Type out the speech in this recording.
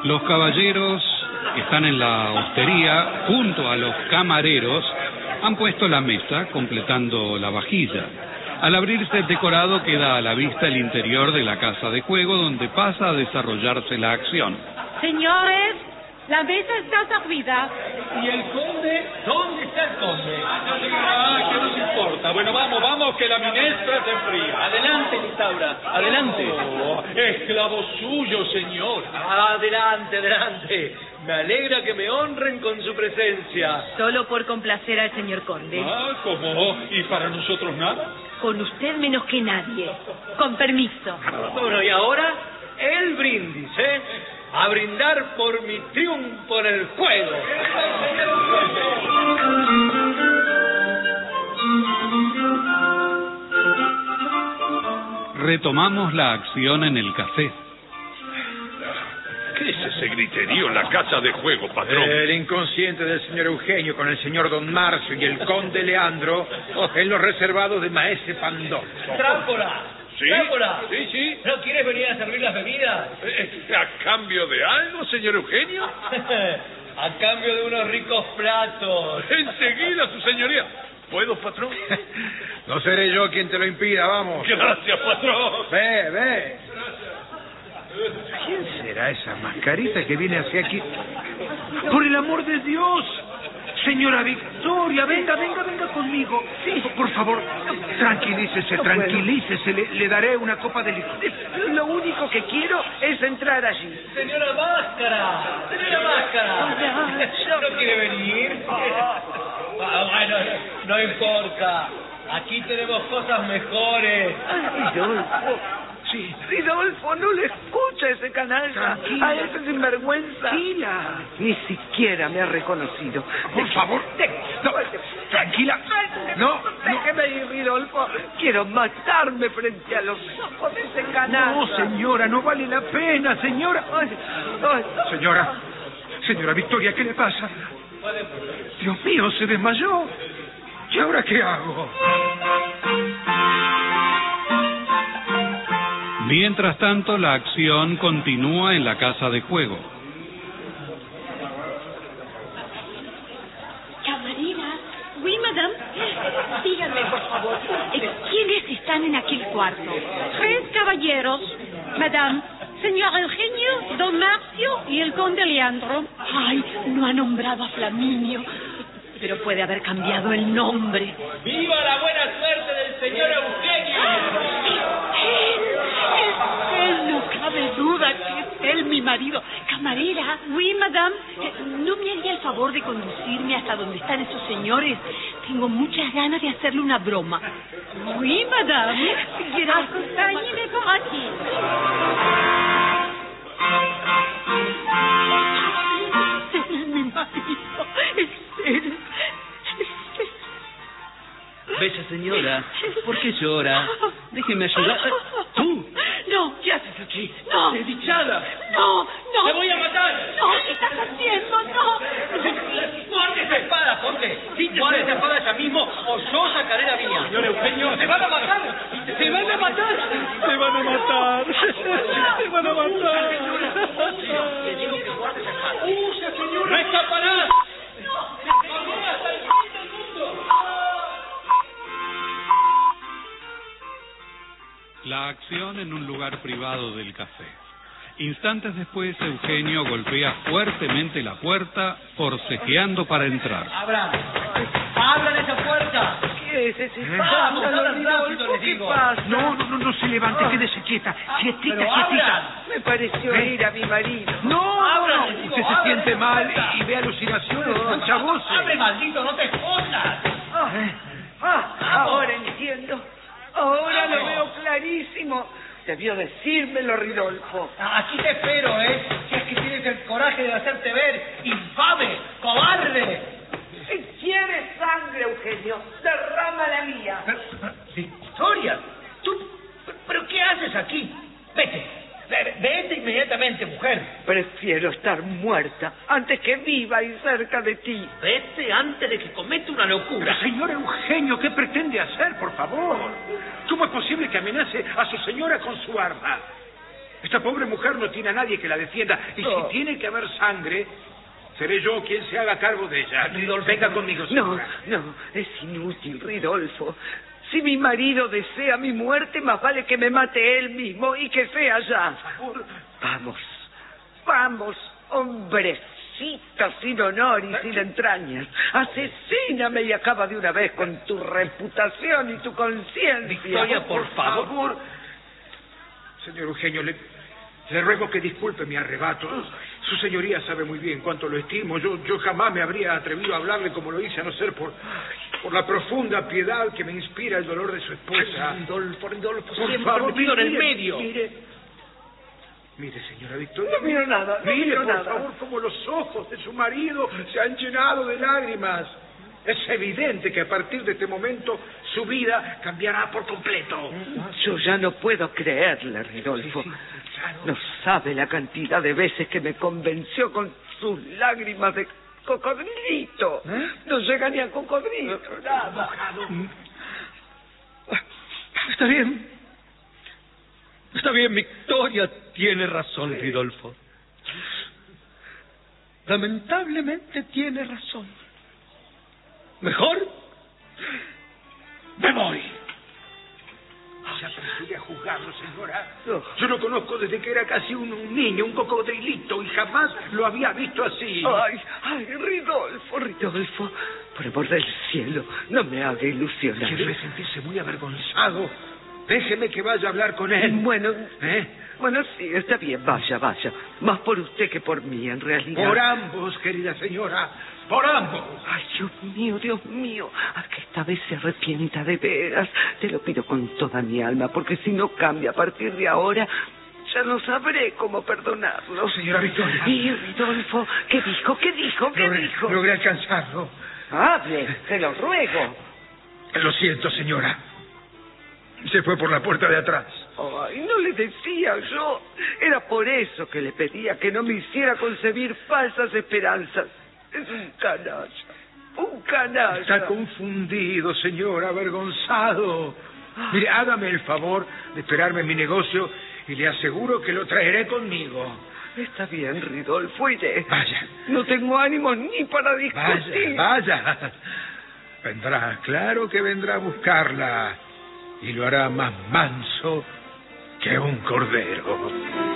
Los caballeros que están en la hostería, junto a los camareros, han puesto la mesa, completando la vajilla. Al abrirse el decorado queda a la vista el interior de la casa de juego, donde pasa a desarrollarse la acción. Señores, la mesa está servida. ¿Y el conde? ¿Dónde está el conde? Ah, ¿qué nos importa? Bueno, vamos, que la minestra se enfría. Adelante, Lisaura, adelante. Oh, esclavo suyo, señor. Adelante. Me alegra que me honren con su presencia. Solo por complacer al señor conde. Ah, ¿cómo? ¿Y para nosotros nada? Con usted menos que nadie. Con permiso. Bueno, y ahora, el brindis, ¿eh? A brindar por mi triunfo en el juego. Retomamos la acción en el café. ¿Qué es ese griterío en la casa de juego, patrón? El inconsciente del señor Eugenio con el señor Don Marcio y el conde Leandro en los reservados de Maese Pandolfo. ¡Trámpora! ¿Sí? ¡Trámpora! Sí. ¿No quieres venir a servir las bebidas? ¿A cambio de algo, señor Eugenio? A cambio de unos ricos platos. Enseguida, su señoría. ¿Puedo, patrón? No seré yo quien te lo impida, vamos. Gracias, patrón. Ve. ¿Quién será esa mascarita que viene hacia aquí? ¡Por el amor de Dios! Señora Victoria, venga conmigo. Sí. Por favor, tranquilícese. Le daré una copa de licor. Lo único que quiero es entrar allí. Señora Máscara. ¿No quiere venir? Bueno, no importa. Aquí tenemos cosas mejores. Ridolfo. Sí. Ridolfo, no le escucha ese canalla. Tranquila. A ese sinvergüenza. Tranquila. Ni siquiera me ha reconocido. Por favor. No, tranquila. No. Déjeme ir, Ridolfo. Quiero matarme frente a los ojos de ese canalla. No, señora, no vale la pena, señora. Señora Victoria, ¿qué le pasa? Dios mío, se desmayó. ¿Y ahora qué hago? Mientras tanto, la acción continúa en la casa de juego. Camarera. Oui, madame. Díganme, por favor, ¿quiénes están en aquel cuarto? 3 caballeros. Madame, señor Eugenio, don Marcio y el conde Leandro. Ay, no ha nombrado a Flaminio. Pero puede haber cambiado el nombre. ¡Viva la buena suerte del señor Eugenio! Es él, no cabe duda que es él, mi marido. Camarera. Oui, madame. ¿No me haría el favor de conducirme hasta donde están esos señores? Tengo muchas ganas de hacerle una broma. Oui, madame. Acompáñeme por aquí. Es mi marido. Es él. Bella señora, ¿por qué llora? Déjeme ayudar. ¿Tú? No. ¿Qué haces aquí? No. ¡Desdichada! No. ¡Te voy a matar! No, ¿qué estás haciendo? No. ¡Guarde esa espada, conde! ¡Guarde esa espada ya mismo o yo sacaré la mía! Señor Eugenio, ¡te van a matar! ¡Te van a matar! ¡Te van a matar! Le digo que guarde esa espada. ¡Usa, señora! ¡No escaparás! La acción en un lugar privado del café. Instantes después, Eugenio golpea fuertemente la puerta, forcejeando para entrar. ¡Abran esa puerta! ¿Qué es ese Vamos, escándalo, abran rápido, Ridolfo? les ¿Qué digo. pasa? No se levante, quédese quieta. Quietita. Me pareció ir a mi marido. No. Abran, les digo, Usted se abran siente esa mal puerta. y ve alucinaciones, escucha voces. ¡Abre, maldito, no te escondas! Ahora entiendo. Ahora lo veo clarísimo. Debió decírmelo, Ridolfo. Aquí te espero, Si es que tienes el coraje de hacerte ver, infame, cobarde. Si quieres sangre, Eugenio, derrama la mía. Victoria, ¿pero qué haces aquí? Vete inmediatamente, mujer. Prefiero estar muerta antes que viva y cerca de ti. Vete antes de que cometa una locura. Pero, señor Eugenio, ¿qué pretende hacer, por favor? ¿Cómo es posible que amenace a su señora con su arma? Esta pobre mujer no tiene a nadie que la defienda. Y si tiene que haber sangre, seré yo quien se haga cargo de ella. Ridolfo, venga conmigo, señora. No, es inútil, Ridolfo. Si mi marido desea mi muerte, más vale que me mate él mismo y que sea ya. Por favor. Vamos, hombrecita sin honor y sin entrañas. Asesíname y acaba de una vez con tu reputación y tu conciencia. Victoria, por favor. Señor Eugenio, le ruego que disculpe mi arrebato. Su señoría sabe muy bien cuánto lo estimo. Yo jamás me habría atrevido a hablarle como lo hice, a no ser por la profunda piedad que me inspira el dolor de su esposa. Ridolfo, por siempre favor, metido en el medio. Mire, señora Victoria. No miro nada, no mire, miro por nada. favor, como los ojos de su marido se han llenado de lágrimas. Es evidente que a partir de este momento su vida cambiará por completo. Yo ya no puedo creerle, Ridolfo. Sí, claro. No sabe la cantidad de veces que me convenció con sus lágrimas de cocodrilo. No llega ni a cocodrilo, nada. Está bien, Victoria tiene razón, Ridolfo. Lamentablemente tiene razón. Mejor me voy. Se apresure a juzgarlo, señora. No. Yo lo conozco desde que era casi un niño, un cocodrilito, y jamás lo había visto así. Ay, Ridolfo. Por amor del cielo, no me haga ilusionar. Que debe sentirse muy avergonzado. Déjeme que vaya a hablar con él. Bueno, ¿Eh? bueno, sí, está bien, vaya. Más por usted que por mí, en realidad. Por ambos, querida señora. Por ambos. Ay, Dios mío, a que esta vez se arrepienta de veras. Te lo pido con toda mi alma, porque si no cambia a partir de ahora, ya no sabré cómo perdonarlo. Señora Victoria. Y Ridolfo, ¿qué dijo? ¿Qué dijo? Logré alcanzarlo. Hable, se lo ruego. Lo siento, señora. Se fue por la puerta de atrás. Ay, no le decía yo. Era por eso que le pedía que no me hiciera concebir falsas esperanzas. Es un canalla. Está confundido, señor, avergonzado. Mire, hágame el favor de esperarme en mi negocio y le aseguro que lo traeré conmigo. Está bien, Ridolfo, iré. Vaya. No tengo ánimos ni para discutir. Vaya. Vendrá, claro que vendrá a buscarla. Y lo hará más manso que un cordero.